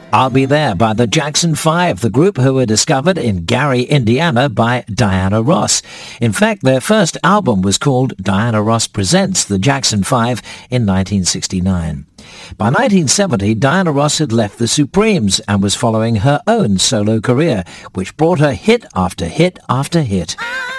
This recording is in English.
I'll Be There by the Jackson 5, the group who were discovered in Gary, Indiana by Diana Ross. In fact, their first album was called Diana Ross Presents the Jackson 5 in 1969. By 1970, Diana Ross had left the Supremes and was following her own solo career, which brought her hit after hit after hit.